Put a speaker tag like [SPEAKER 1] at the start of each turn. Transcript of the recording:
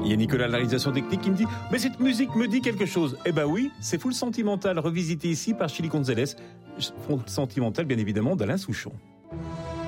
[SPEAKER 1] Il y a Nicolas, la réalisation technique, qui me dit « Mais cette musique me dit quelque chose !» Eh ben oui, c'est Full Sentimental, revisité ici par Chili Gonzalez. Full Sentimental, bien évidemment, d'Alain Souchon.